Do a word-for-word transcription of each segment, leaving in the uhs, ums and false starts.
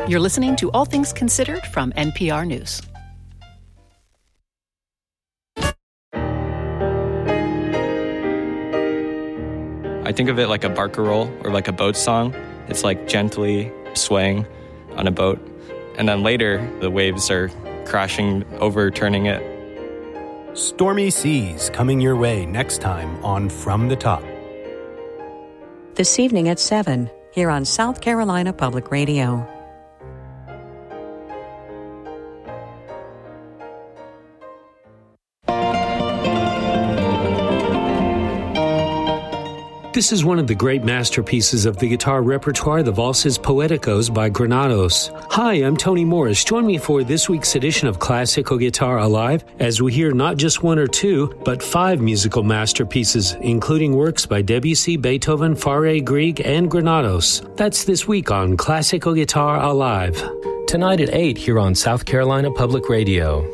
You're listening to All Things Considered from N P R News. I think of it like a barcarolle or like a boat song. It's like gently swaying on a boat. And then later, the waves are crashing, overturning it. Stormy Seas coming your way next time on From the Top. This evening at seven, here on South Carolina Public Radio. This is one of the great masterpieces of the guitar repertoire, the Valses Poeticos by Granados. Hi, I'm Tony Morris. Join me for this week's edition of Classical Guitar Alive as we hear not just one or two, but five musical masterpieces, including works by Debussy, Beethoven, Fauré, Grieg, and Granados. That's this week on Classical Guitar Alive. Tonight at eight here on South Carolina Public Radio.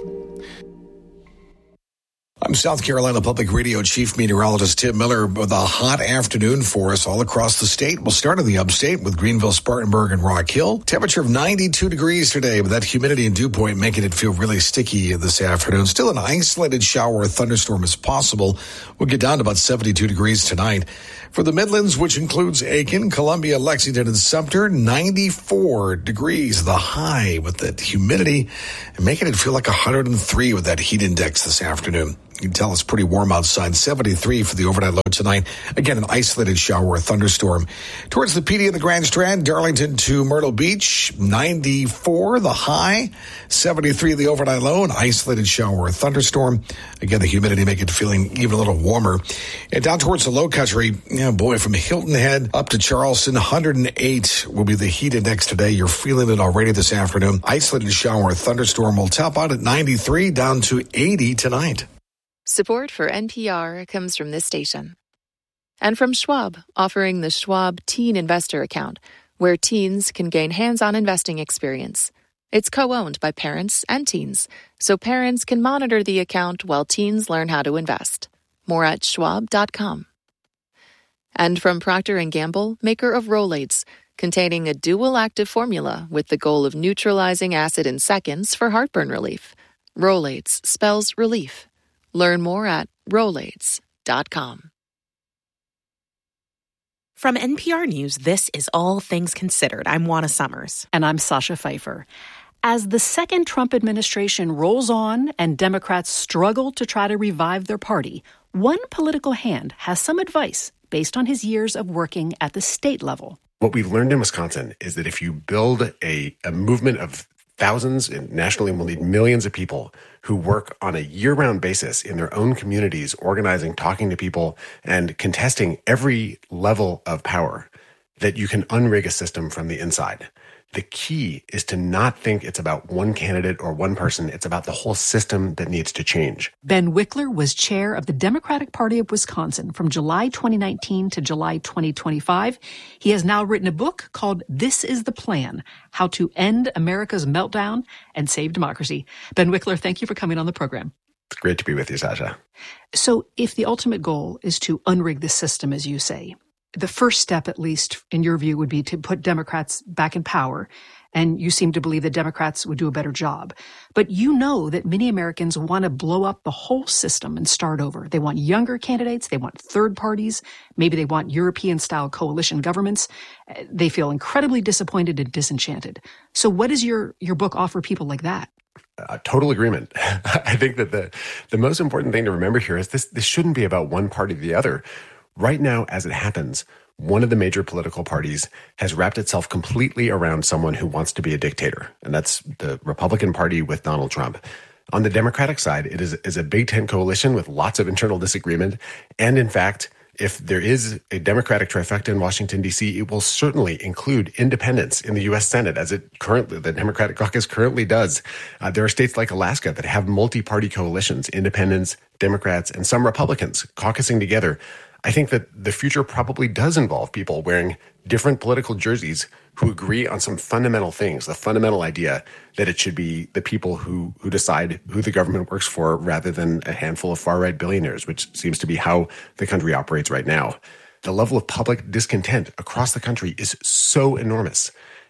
I'm South Carolina Public Radio Chief Meteorologist Tim Miller with a hot afternoon for us all across the state. We'll start in the upstate with Greenville, Spartanburg, and Rock Hill. Temperature of ninety-two degrees today, with that humidity and dew point making it feel really sticky this afternoon. Still an isolated shower or thunderstorm is possible. We'll get down to about seventy-two degrees tonight. For the Midlands, which includes Aiken, Columbia, Lexington, and Sumter, ninety-four degrees, the high with that humidity, and making it feel like one hundred three with that heat index this afternoon. You can tell it's pretty warm outside. seventy-three for the overnight low tonight. Again, an isolated shower or thunderstorm. Towards the P D and the Grand Strand, Darlington to Myrtle Beach, ninety-four the high, seventy-three the overnight low, an isolated shower or thunderstorm. Again, the humidity make it feeling even a little warmer. And down towards the low country, yeah, boy, from Hilton Head up to Charleston, one hundred eight will be the heat index today. You're feeling it already this afternoon. Isolated shower or thunderstorm will top out at ninety-three, down to eighty tonight. Support for N P R comes from this station. And from Schwab, offering the Schwab Teen Investor Account, where teens can gain hands-on investing experience. It's co-owned by parents and teens, so parents can monitor the account while teens learn how to invest. More at schwab dot com. And from Procter and Gamble, maker of Rolaids, containing a dual active formula with the goal of neutralizing acid in seconds for heartburn relief. Rolaids spells relief. Learn more at rolaids dot com. From N P R News, this is All Things Considered. I'm Juana Summers. And I'm Sasha Pfeiffer. As the second Trump administration rolls on and Democrats struggle to try to revive their party, one political hand has some advice based on his years of working at the state level. What we've learned in Wisconsin is that if you build a, a movement of thousands, and nationally we'll need millions of people who work on a year-round basis in their own communities, organizing, talking to people, and contesting every level of power, that you can unrig a system from the inside. The key is to not think it's about one candidate or one person. It's about the whole system that needs to change. Ben Wickler was chair of the Democratic Party of Wisconsin from July twenty nineteen to July twenty twenty-five. He has now written a book called This is the Plan, How to End America's Meltdown and Save Democracy. Ben Wickler, thank you for coming on the program. It's great to be with you, Sasha. So if the ultimate goal is to unrig the system, as you say, the first step, at least in your view, would be to put Democrats back in power. And you seem to believe that Democrats would do a better job. But you know that many Americans want to blow up the whole system and start over. They want younger candidates. They want third parties. Maybe they want European-style coalition governments. They feel incredibly disappointed and disenchanted. So what does your, your book offer people like that? Uh, total agreement. I think that the, the most important thing to remember here is this, this shouldn't be about one party or the other. Right now, as it happens, one of the major political parties has wrapped itself completely around someone who wants to be a dictator, and that's the Republican Party with Donald Trump. On the Democratic side, it is, is a Big Tent coalition with lots of internal disagreement. And in fact, if there is a Democratic trifecta in Washington, D C, it will certainly include independents in the U S Senate, as it currently, the Democratic caucus currently does. Uh, there are states like Alaska that have multi-party coalitions, independents, Democrats, and some Republicans caucusing together. I think that the future probably does involve people wearing different political jerseys who agree on some fundamental things, the fundamental idea that it should be the people who, who decide who the government works for rather than a handful of far-right billionaires, which seems to be how the country operates right now. The level of public discontent across the country is so enormous.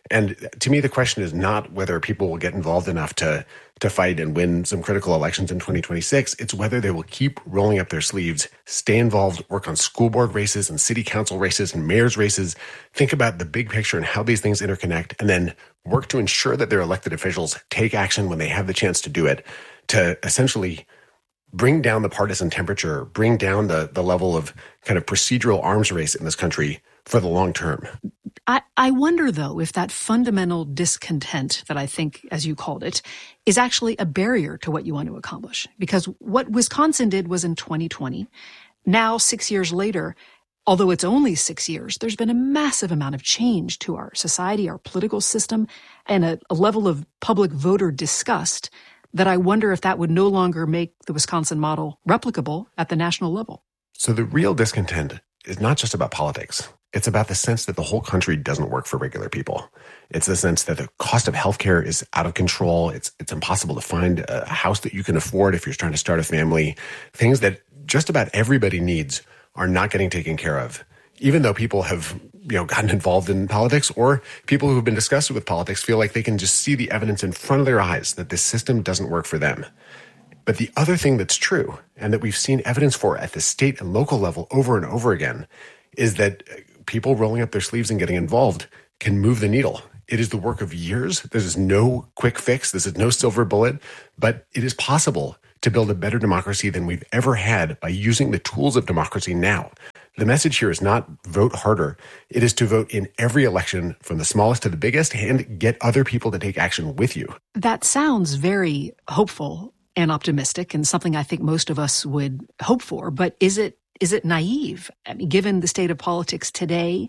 And to me, the question is not whether people will get involved enough to to fight and win some critical elections in twenty twenty-six. It's whether they will keep rolling up their sleeves, stay involved, work on school board races and city council races and mayor's races, think about the big picture and how these things interconnect, and then work to ensure that their elected officials take action when they have the chance to do it, to essentially bring down the partisan temperature, bring down the, the level of kind of procedural arms race in this country for the long term. I, I wonder, though, if that fundamental discontent that I think, as you called it, is actually a barrier to what you want to accomplish. Because what Wisconsin did was in twenty twenty. Now, six years later, although it's only six years, there's been a massive amount of change to our society, our political system, and a, a level of public voter disgust that I wonder if that would no longer make the Wisconsin model replicable at the national level. So the real discontent is not just about politics. It's about the sense that the whole country doesn't work for regular people. It's the sense that the cost of healthcare is out of control. It's it's impossible to find a house that you can afford if you're trying to start a family. Things that just about everybody needs are not getting taken care of, even though people have, you know, gotten involved in politics, or people who have been disgusted with politics feel like they can just see the evidence in front of their eyes that this system doesn't work for them. But the other thing that's true, and that we've seen evidence for at the state and local level over and over again, is that people rolling up their sleeves and getting involved can move the needle. It is the work of years. This is no quick fix. This is no silver bullet, but it is possible to build a better democracy than we've ever had by using the tools of democracy now. The message here is not vote harder. It is to vote in every election from the smallest to the biggest and get other people to take action with you. That sounds very hopeful and optimistic, and something I think most of us would hope for. But is it is it naive? I mean, given the state of politics today,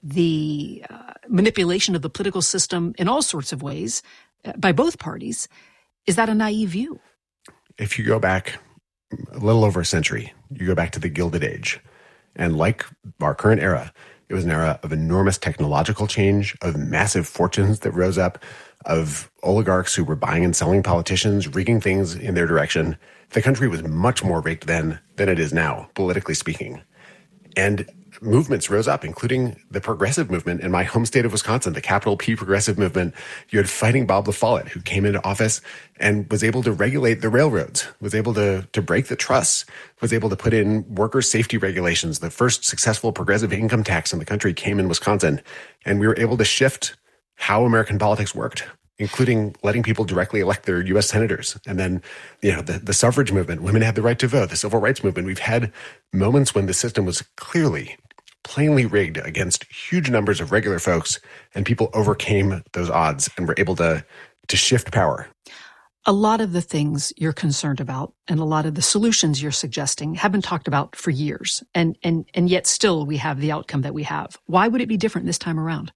the uh, manipulation of the political system in all sorts of ways uh, by both parties, is that a naive view? If you go back a little over a century, you go back to the Gilded Age, and like our current era, it was an era of enormous technological change, of massive fortunes that rose up, of oligarchs who were buying and selling politicians, rigging things in their direction. The country was much more rigged then than it is now, politically speaking. And movements rose up, including the progressive movement in my home state of Wisconsin, the capital P progressive movement. You had Fighting Bob La Follette, who came into office and was able to regulate the railroads, was able to, to break the trusts, was able to put in worker safety regulations. The first successful progressive income tax in the country came in Wisconsin. And we were able to shift how American politics worked, including letting people directly elect their U S senators. And then, you know, the, the suffrage movement, women had the right to vote, the civil rights movement. We've had moments when the system was clearly, plainly rigged against huge numbers of regular folks, and people overcame those odds and were able to, to shift power. A lot of the things you're concerned about and a lot of the solutions you're suggesting have been talked about for years. And, and, and yet still we have the outcome that we have. Why would it be different this time around?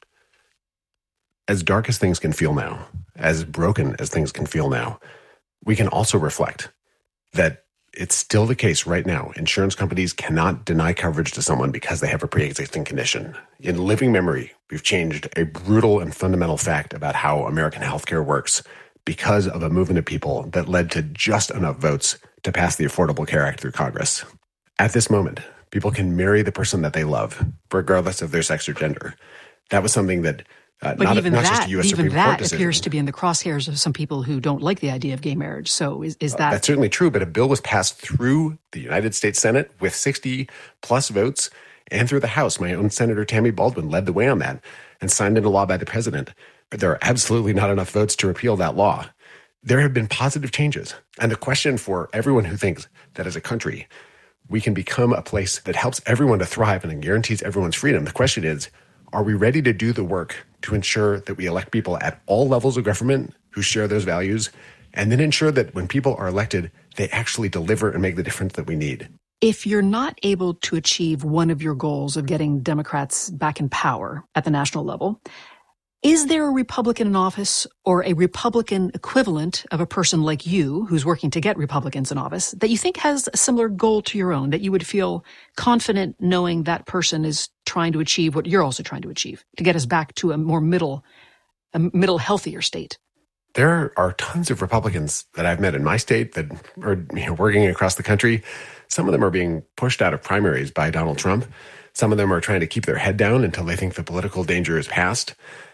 As dark as things can feel now, as broken as things can feel now, we can also reflect that it's still the case right now. Insurance companies cannot deny coverage to someone because they have a pre-existing condition. In living memory, we've changed a brutal and fundamental fact about how American healthcare works because of a movement of people that led to just enough votes to pass the Affordable Care Act through Congress. At this moment, people can marry the person that they love, regardless of their sex or gender. That was something that Uh, but not, even not that, just a U S even Supreme that Court decision. appears to be in the crosshairs of some people who don't like the idea of gay marriage. So is, is that... Uh, that's certainly true, but a bill was passed through the United States Senate with sixty plus votes and through the House. My own Senator Tammy Baldwin led the way on that and signed into law by the president. But there are absolutely not enough votes to repeal that law. There have been positive changes. And the question for everyone who thinks that as a country, we can become a place that helps everyone to thrive and guarantees everyone's freedom, the question is, are we ready to do the work to ensure that we elect people at all levels of government who share those values, and then ensure that when people are elected, they actually deliver and make the difference that we need? If you're not able to achieve one of your goals of getting Democrats back in power at the national level, is there a Republican in office or a Republican equivalent of a person like you who's working to get Republicans in office that you think has a similar goal to your own, that you would feel confident knowing that person is trying to achieve what you're also trying to achieve, to get us back to a more middle, a middle, healthier state? There are tons of Republicans that I've met in my state that are, you know, working across the country. Some of them are being pushed out of primaries by Donald Trump. Some of them are trying to keep their head down until they think the political danger is past.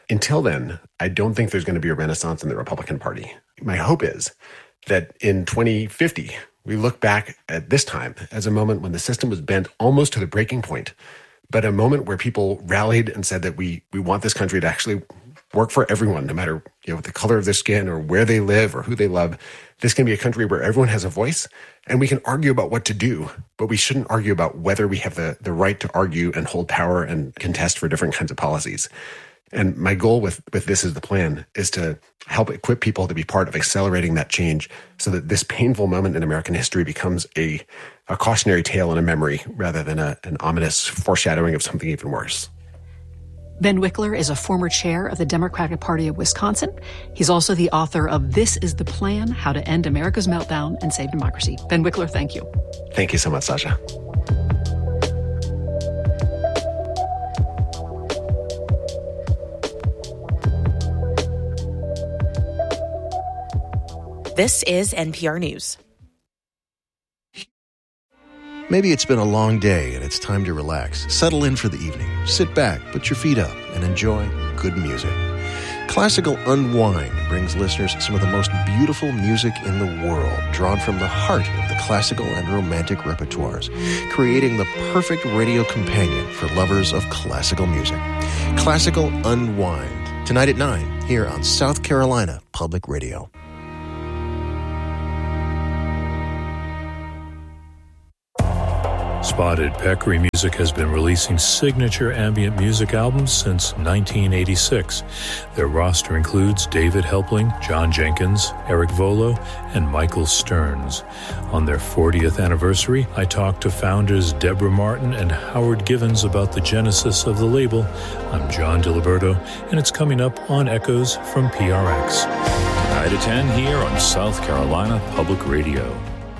until then, I don't think there's going to be a renaissance in the Republican Party. My hope is that in twenty fifty, we look back at this time as a moment when the system was bent almost to the breaking point, but a moment where people rallied and said that we we want this country to actually work for everyone, no matter, you know, the color of their skin or where they live or who they love. This can be a country where everyone has a voice, and we can argue about what to do, but we shouldn't argue about whether we have the, the right to argue and hold power and contest for different kinds of policies. And my goal with, with This Is the Plan is to help equip people to be part of accelerating that change so that this painful moment in American history becomes a, a cautionary tale and a memory rather than a, an ominous foreshadowing of something even worse. Ben Wickler is a former chair of the Democratic Party of Wisconsin. He's also the author of This Is the Plan, How to End America's Meltdown and Save Democracy. Ben Wickler, thank you. Thank you so much, Sasha. This is N P R News. Maybe it's been a long day and it's time to relax. Settle in for the evening. Sit back, put your feet up, and enjoy good music. Classical Unwind brings listeners some of the most beautiful music in the world, drawn from the heart of the classical and romantic repertoires, creating the perfect radio companion for lovers of classical music. Classical Unwind, tonight at nine, here on South Carolina Public Radio. Spotted Peccary Music has been releasing signature ambient music albums since nineteen eighty-six. Their roster includes David Helpling, John Jenkins, Eric Volo, and Michael Stearns. On their fortieth anniversary, I talked to founders Deborah Martin and Howard Givens about the genesis of the label. I'm John DiLiberto, and it's coming up on Echoes from P R X. nine to ten here on South Carolina Public Radio.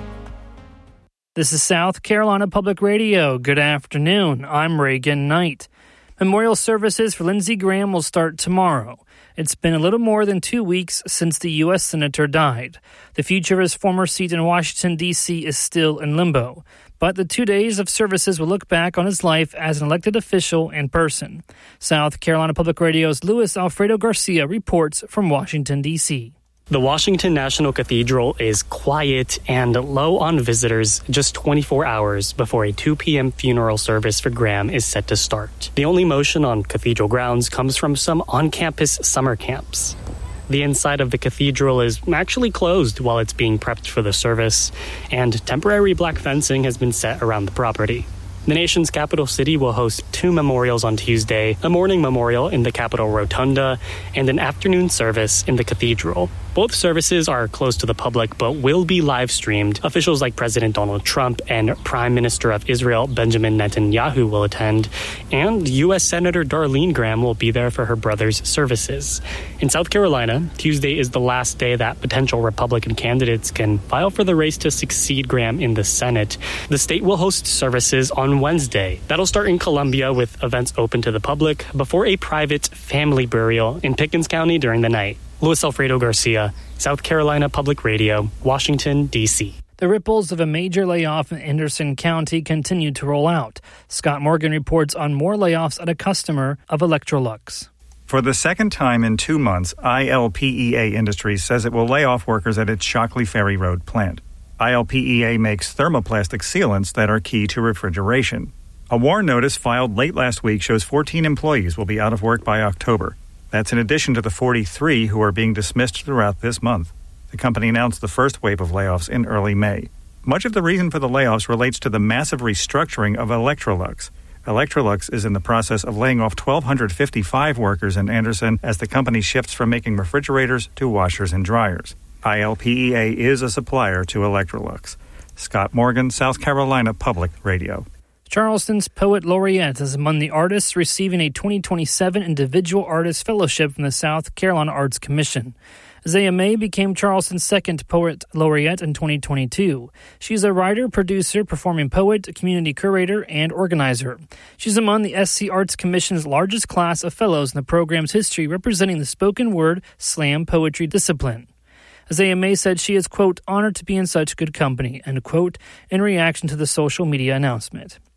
This is South Carolina Public Radio. Good afternoon. I'm Reagan Knight. Memorial services for Lindsey Graham will start tomorrow. It's been a little more than two weeks since the U S Senator died. The future of his former seat in Washington, D C is still in limbo. But the two days of services will look back on his life as an elected official in person. South Carolina Public Radio's Luis Alfredo Garcia reports from Washington, D C The Washington National Cathedral is quiet and low on visitors just twenty-four hours before a two p.m. funeral service for Graham is set to start. The only motion on cathedral grounds comes from some on-campus summer camps. The inside of the cathedral is actually closed while it's being prepped for the service, and temporary black fencing has been set around the property. The nation's capital city will host two memorials on Tuesday, a morning memorial in the Capitol Rotunda and an afternoon service in the cathedral. Both services are closed to the public but will be live streamed. Officials like President Donald Trump and Prime Minister of Israel Benjamin Netanyahu will attend, and U S Senator Darlene Graham will be there for her brother's services. In South Carolina, Tuesday is the last day that potential Republican candidates can file for the race to succeed Graham in the Senate. The state will host services on Wednesday. That'll start in Columbia with events open to the public before a private family burial in Pickens County during the night. Luis Alfredo Garcia, South Carolina Public Radio, Washington, D C The ripples of a major layoff in Anderson County continue to roll out. Scott Morgan reports on more layoffs at a customer of Electrolux. For the second time in two months, I L P E A Industries says it will lay off workers at its Shockley Ferry Road plant. I L P E A makes thermoplastic sealants that are key to refrigeration. A WARN notice filed late last week shows fourteen employees will be out of work by October. That's in addition to the forty-three who are being dismissed throughout this month. The company announced the first wave of layoffs in early May. Much of the reason for the layoffs relates to the massive restructuring of Electrolux. Electrolux is in the process of laying off one thousand two hundred fifty-five workers in Anderson as the company shifts from making refrigerators to washers and dryers. I L P E A is a supplier to Electrolux. Scott Morgan, South Carolina Public Radio. Charleston's Poet Laureate is among the artists receiving a twenty twenty-seven Individual Artist Fellowship from the South Carolina Arts Commission. Zaya May became Charleston's second Poet Laureate in twenty twenty-two. She's a writer, producer, performing poet, community curator, and organizer. She's among the S C Arts Commission's largest class of fellows in the program's history, representing the spoken word slam poetry discipline. Zaya May said she is, quote, honored to be in such good company, end quote, in reaction to the social media announcement.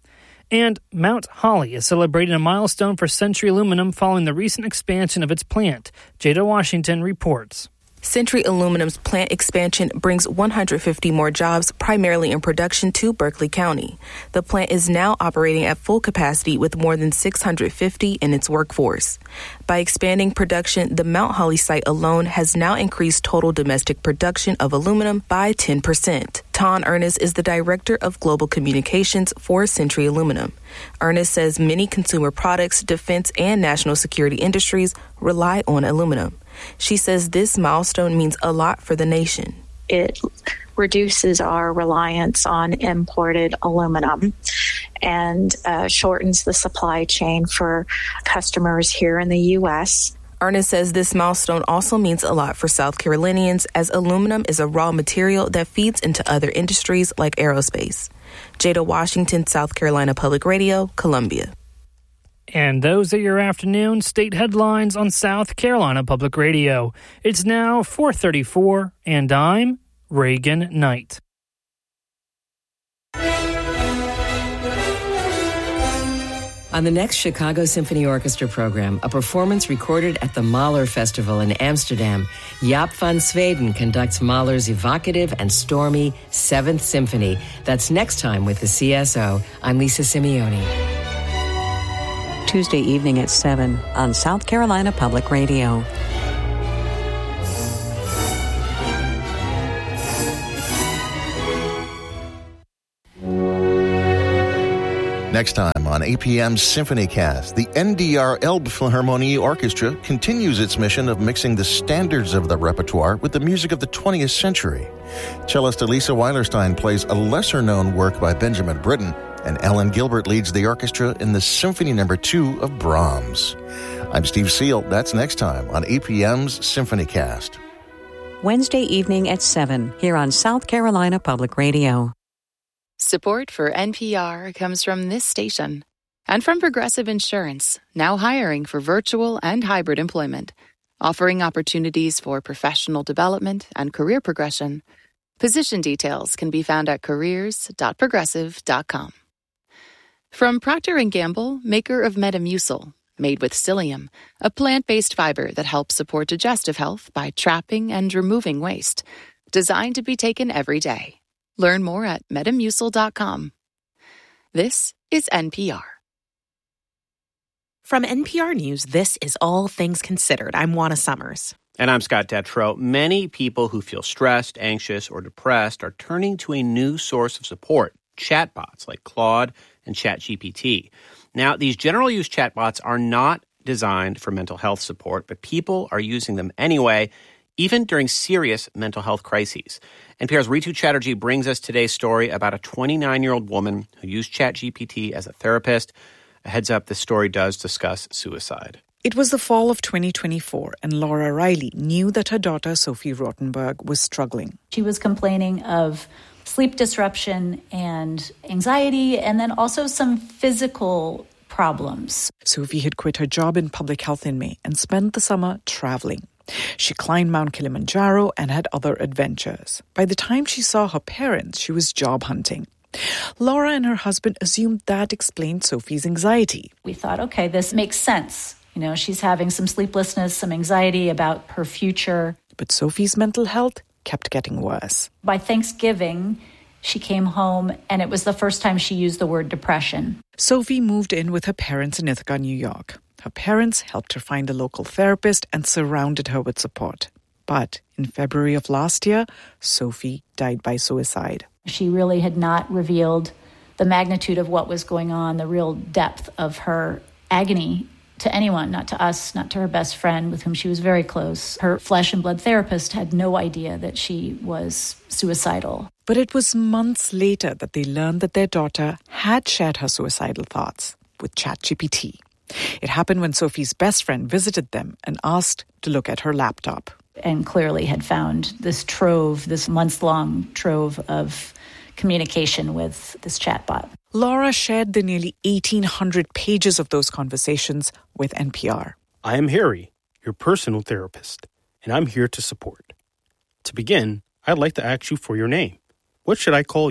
And Mount Holly is celebrating a milestone for Century Aluminum following the recent expansion of its plant. Jada Washington reports. Century Aluminum's plant expansion brings one hundred fifty more jobs, primarily in production, to Berkeley County. The plant is now operating at full capacity with more than six hundred fifty in its workforce. By expanding production, the Mount Holly site alone has now increased total domestic production of aluminum by ten percent. Ton Ernest is the director of global communications for Century Aluminum. Ernest says many consumer products, defense, and national security industries rely on aluminum. She says this milestone means a lot for the nation. It reduces our reliance on imported aluminum and uh, shortens the supply chain for customers here in the U S. Ernest says this milestone also means a lot for South Carolinians, as aluminum is a raw material that feeds into other industries like aerospace. Jada Washington, South Carolina Public Radio, Columbia. And those are your afternoon state headlines on South Carolina Public Radio. It's now four thirty-four, and I'm Reagan Knight. On the next Chicago Symphony Orchestra program, a performance recorded at the Mahler Festival in Amsterdam, Jaap van Zweden conducts Mahler's evocative and stormy Seventh Symphony. That's next time with the C S O. I'm Lisa Simeone. Tuesday evening at seven on South Carolina Public Radio. Next time on A P M's SymphonyCast, the N D R Elbphilharmonie Orchestra continues its mission of mixing the standards of the repertoire with the music of the twentieth century. Cellist Elisa Weilerstein plays a lesser-known work by Benjamin Britten, and Ellen Gilbert leads the orchestra in the Symphony Number Two of Brahms. I'm Steve Seal. That's next time on A P M's SymphonyCast. Wednesday evening at seven here on South Carolina Public Radio. Support for N P R comes from this station and from Progressive Insurance, now hiring for virtual and hybrid employment, offering opportunities for professional development and career progression. Position details can be found at careers dot progressive dot com. From Procter and Gamble, maker of Metamucil, made with psyllium, a plant-based fiber that helps support digestive health by trapping and removing waste, designed to be taken every day. Learn more at metamucil dot com. This is N P R. From N P R News, this is All Things Considered. I'm Juana Summers. And I'm Scott Detrow. Many people who feel stressed, anxious, or depressed are turning to a new source of support, chatbots like Claude and ChatGPT. Now, these general-use chatbots are not designed for mental health support, but people are using them anyway, even during serious mental health crises. N P R's Ritu Chatterjee brings us today's story about a twenty-nine-year-old woman who used ChatGPT as a therapist. A heads up, this story does discuss suicide. It was the fall of twenty twenty-four, and Laura Riley knew that her daughter, Sophie Rothenberg, was struggling. She was complaining of sleep disruption and anxiety, and then also some physical problems. Sophie had quit her job in public health in May and spent the summer traveling. She climbed Mount Kilimanjaro and had other adventures. By the time she saw her parents, she was job hunting. Laura and her husband assumed that explained Sophie's anxiety. We thought, okay, this makes sense. You know, she's having some sleeplessness, some anxiety about her future. But Sophie's mental health kept getting worse. By Thanksgiving, she came home, and it was the first time she used the word depression. Sophie moved in with her parents in Ithaca, New York. Her parents helped her find a local therapist and surrounded her with support. But in February of last year, Sophie died by suicide. She really had not revealed the magnitude of what was going on, the real depth of her agony to anyone, not to us, not to her best friend with whom she was very close. Her flesh and blood therapist had no idea that she was suicidal. But it was months later that they learned that their daughter had shared her suicidal thoughts with ChatGPT. It happened when Sophie's best friend visited them and asked to look at her laptop. And clearly had found this trove, this months-long trove of communication with this chatbot. Laura shared the nearly eighteen hundred pages of those conversations with N P R. I am Harry, your personal therapist, and I'm here to support. To begin, I'd like to ask you for your name. What should I call you?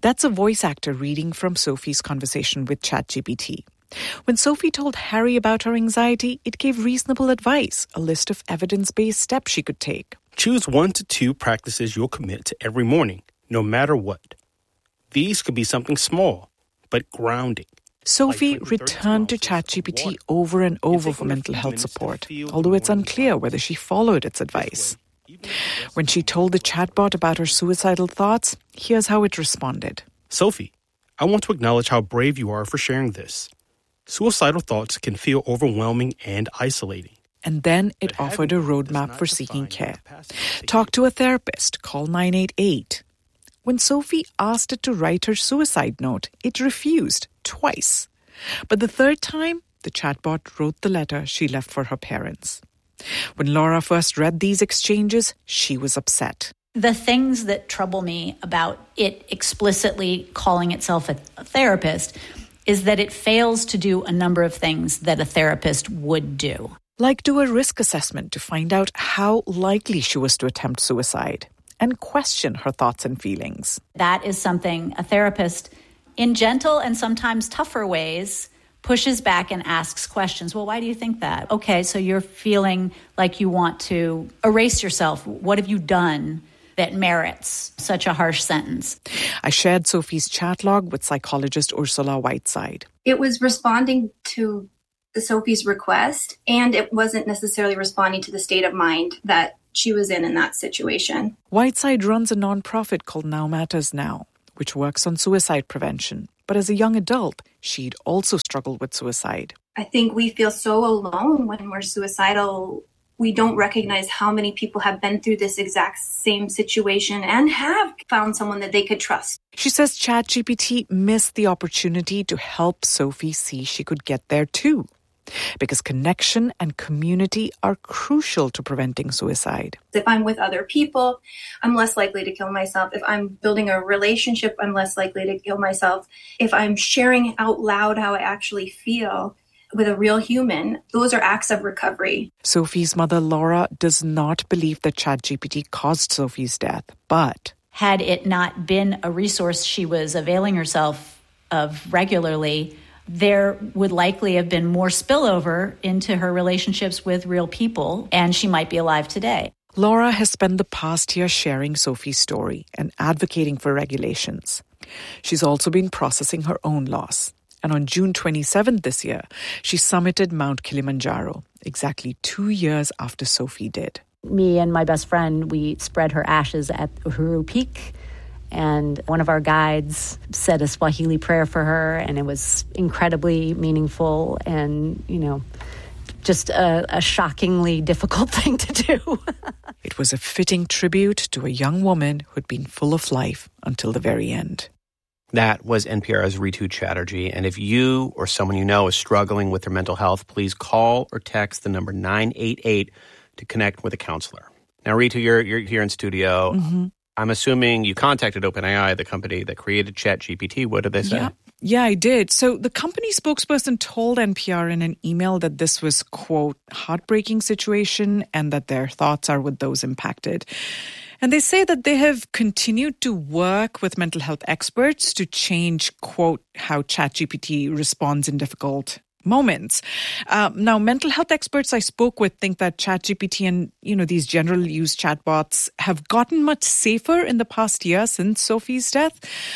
That's a voice actor reading from Sophie's conversation with ChatGPT. When Sophie told Harry about her anxiety, it gave reasonable advice, a list of evidence-based steps she could take. Choose one to two practices you'll commit to every morning, no matter what. These could be something small, but grounding. Sophie returned to ChatGPT over and over for mental health support, although it's unclear whether she followed its advice. When she told the chatbot about her suicidal thoughts, here's how it responded. Sophie, I want to acknowledge how brave you are for sharing this. Suicidal thoughts can feel overwhelming and isolating. And then it offered a roadmap for seeking care. Talk to a therapist, call nine eight eight. When Sophie asked it to write her suicide note, it refused twice. But the third time, the chatbot wrote the letter she left for her parents. When Laura first read these exchanges, she was upset. The things that trouble me about it explicitly calling itself a, a therapist is that it fails to do a number of things that a therapist would do. Like do a risk assessment to find out how likely she was to attempt suicide and question her thoughts and feelings. That is something a therapist, in gentle and sometimes tougher ways, pushes back and asks questions. Well, why do you think that? Okay, so you're feeling like you want to erase yourself. What have you done that merits such a harsh sentence? I shared Sophie's chat log with psychologist Ursula Whiteside. It was responding to the Sophie's request, and it wasn't necessarily responding to the state of mind that she was in in that situation. Whiteside runs a nonprofit called Now Matters Now, which works on suicide prevention. But as a young adult, she'd also struggled with suicide. I think we feel so alone when we're suicidal. We don't recognize how many people have been through this exact same situation and have found someone that they could trust. She says ChatGPT missed the opportunity to help Sophie see she could get there too, because connection and community are crucial to preventing suicide. If I'm with other people, I'm less likely to kill myself. If I'm building a relationship, I'm less likely to kill myself. If I'm sharing out loud how I actually feel with a real human, those are acts of recovery. Sophie's mother, Laura, does not believe that ChatGPT caused Sophie's death, but had it not been a resource she was availing herself of regularly, there would likely have been more spillover into her relationships with real people, and she might be alive today. Laura has spent the past year sharing Sophie's story and advocating for regulations. She's also been processing her own loss. And on June twenty-seventh this year, she summited Mount Kilimanjaro, exactly two years after Sophie did. Me and my best friend, we spread her ashes at Uhuru Peak. And one of our guides said a Swahili prayer for her, and it was incredibly meaningful and, you know, just a, a shockingly difficult thing to do. It was a fitting tribute to a young woman who'd been full of life until the very end. That was N P R's Ritu Chatterjee. And if you or someone you know is struggling with their mental health, please call or text the number nine eight eight to connect with a counselor. Now, Ritu, you're, you're here in studio. Mm-hmm. I'm assuming you contacted OpenAI, the company that created ChatGPT. What did they say? Yeah. Yeah, I did. So the company spokesperson told N P R in an email that this was, quote, heartbreaking situation and that their thoughts are with those impacted. And they say that they have continued to work with mental health experts to change, quote, how ChatGPT responds in difficult moments. Uh, now, mental health experts I spoke with think that ChatGPT and, you know, these general use chatbots have gotten much safer in the past year since Sophie's death.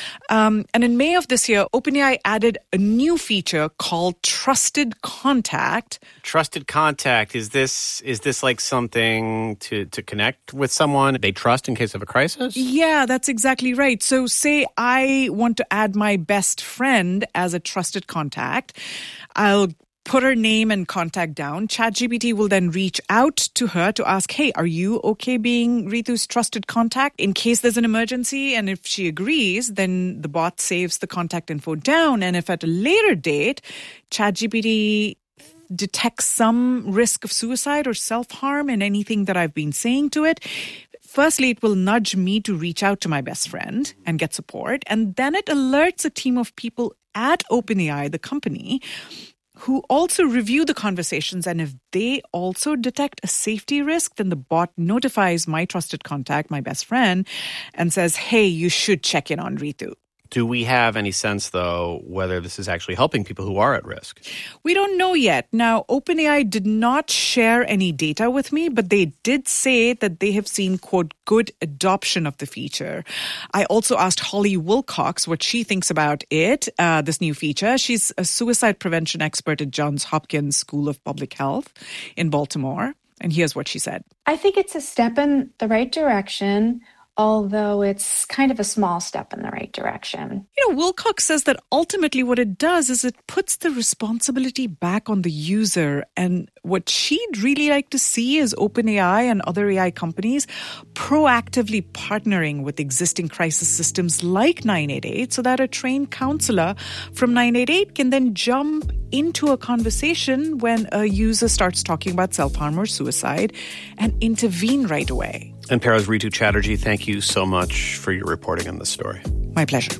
Um, and in May of this year, OpenAI added a new feature called Trusted Contact. Trusted Contact. Is this is this like something to, to connect with someone they trust in case of a crisis? Yeah, that's exactly right. So say I want to add my best friend as a trusted contact. I'll put her name and contact down. ChatGPT will then reach out to her to ask, hey, are you okay being Ritu's trusted contact in case there's an emergency? And if she agrees, then the bot saves the contact info down. And if at a later date, ChatGPT detects some risk of suicide or self-harm in anything that I've been saying to it, firstly, it will nudge me to reach out to my best friend and get support. And then it alerts a team of people at OpenAI, the company, who also review the conversations. And if they also detect a safety risk, then the bot notifies my trusted contact, my best friend, and says, hey, you should check in on Ritu. Do we have any sense, though, whether this is actually helping people who are at risk? We don't know yet. Now, OpenAI did not share any data with me, but they did say that they have seen, quote, good adoption of the feature. I also asked Holly Wilcox what she thinks about it, uh, this new feature. She's a suicide prevention expert at Johns Hopkins School of Public Health in Baltimore. And here's what she said. I think it's a step in the right direction, although it's kind of a small step in the right direction. You know, Wilcox says that ultimately what it does is it puts the responsibility back on the user. And what she'd really like to see is OpenAI and other A I companies proactively partnering with existing crisis systems like nine eight eight so that a trained counselor from nine eight eight can then jump into a conversation when a user starts talking about self-harm or suicide and intervene right away. N P R's Ritu Chatterjee, thank you so much for your reporting on this story. My pleasure.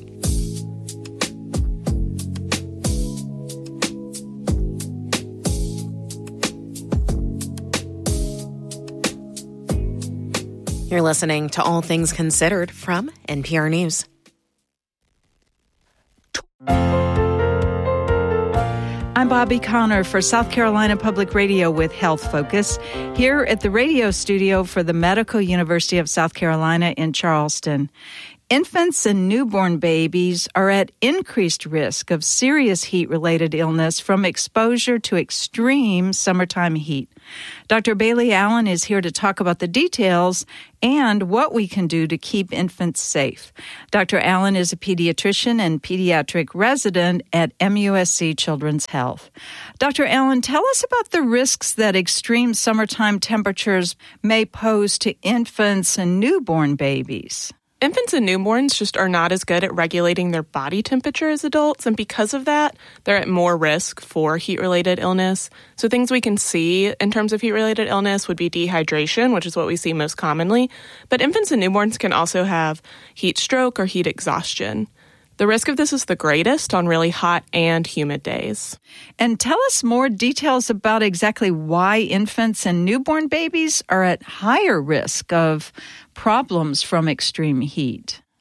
You're listening to All Things Considered from N P R News. I'm Bobby Connor for South Carolina Public Radio with Health Focus, here at the radio studio for the Medical University of South Carolina in Charleston. Infants and newborn babies are at increased risk of serious heat-related illness from exposure to extreme summertime heat. Doctor Bailey Allen is here to talk about the details and what we can do to keep infants safe. Doctor Allen is a pediatrician and pediatric resident at M U S C Children's Health. Doctor Allen, tell us about the risks that extreme summertime temperatures may pose to infants and newborn babies. Infants and newborns just are not as good at regulating their body temperature as adults, and because of that, they're at more risk for heat-related illness. So things we can see in terms of heat-related illness would be dehydration, which is what we see most commonly, but infants and newborns can also have heat stroke or heat exhaustion. The risk of this is the greatest on really hot and humid days. And tell us more details about exactly why infants and newborn babies are at higher risk of problems from extreme heat.